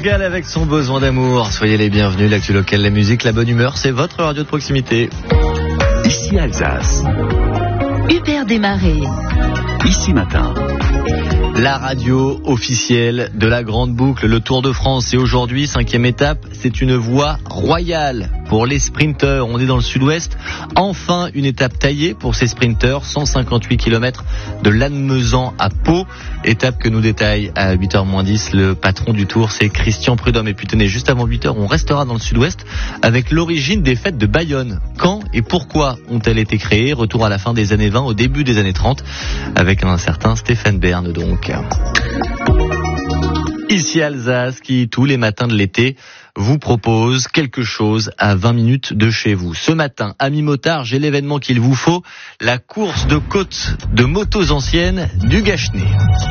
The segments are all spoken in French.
Gall avec son besoin d'amour. Soyez les bienvenus, l'actu local, la musique, la bonne humeur, c'est votre radio de proximité. Ici Alsace. Hubert Desmarais. Ici Matin. La radio officielle de la Grande Boucle, le Tour de France. Et aujourd'hui, 5e étape, c'est une voie royale pour les sprinteurs. On est dans le sud-ouest. Enfin, une étape taillée pour ces sprinteurs. 158 km de Lannemezan à Pau. Étape que nous détaille à 8h-10 le patron du Tour, c'est Christian Prudhomme. Et puis tenez, juste avant 8h, on restera dans le sud-ouest avec l'origine des fêtes de Bayonne. Quand et pourquoi ont-elles été créées? Retour à la fin des années 20, au début des années 30, avec un certain Stéphane Bern donc. Ici Alsace qui, tous les matins de l'été, vous propose quelque chose à 20 minutes de chez vous. Ce matin, amis motards, j'ai l'événement qu'il vous faut, la course de côte de motos anciennes du Gachenay.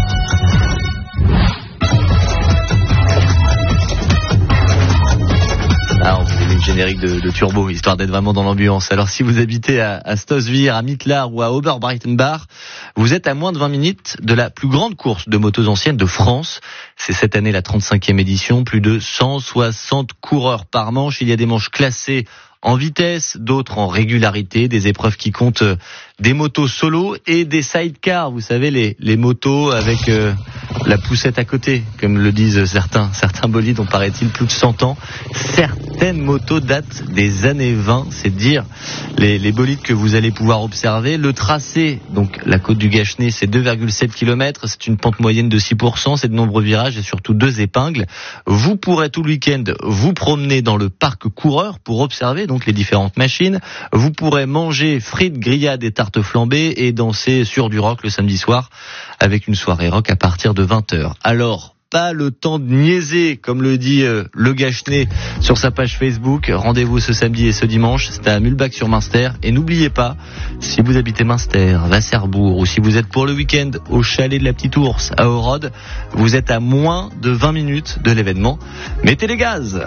Alors, vous avez le générique de Turbo, histoire d'être vraiment dans l'ambiance. Alors, si vous habitez à Stosvir, à Mittlar ou à Oberbreitenbach, vous êtes à moins de 20 minutes de la plus grande course de motos anciennes de France. C'est cette année la 35e édition, plus de 160 coureurs par manche. Il y a des manches classées en vitesse, d'autres en régularité, des épreuves qui comptent des motos solo et des sidecars, vous savez, les motos avec la poussette à côté, comme le disent certains bolides, ont paraît-il plus de 100 ans. Certaines motos datent des années 20, c'est dire les bolides que vous allez pouvoir observer. Le tracé, donc la côte du Gachenay, c'est 2,7 km, c'est une pente moyenne de 6%, c'est de nombreux virages et surtout 2 épingles. Vous pourrez tout le week-end vous promener dans le parc coureur pour observer donc les différentes machines. Vous pourrez manger frites, grillades et tartes flambées et danser sur du rock le samedi soir avec une soirée rock à partir de 20h. Alors, pas le temps de niaiser, comme le dit le Gachenay sur sa page Facebook. Rendez-vous ce samedi et ce dimanche, c'est à Mulbach-sur-Munster. Et n'oubliez pas, si vous habitez Munster, Wasserbourg, ou si vous êtes pour le week-end au chalet de la Petite Ourse à Orode, vous êtes à moins de 20 minutes de l'événement. Mettez les gaz!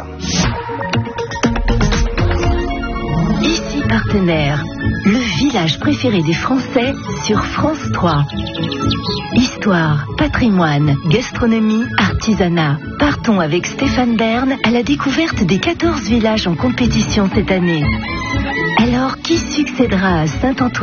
Ici Partenaire, le village préféré des Français sur France 3. Histoire, patrimoine, gastronomie, artisanat. Partons avec Stéphane Bern à la découverte des 14 villages en compétition cette année. Alors, qui succédera à Saint-Antoine-l'Abbé ?